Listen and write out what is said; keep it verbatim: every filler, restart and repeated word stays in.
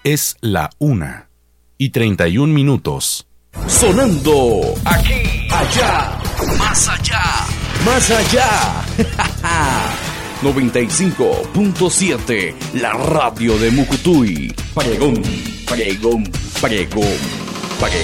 Es la una y treinta y un minutos. Sonando aquí, allá, más allá, más allá. noventa y cinco punto siete, la radio de Mucutuy. Pregón, pregón, pregón.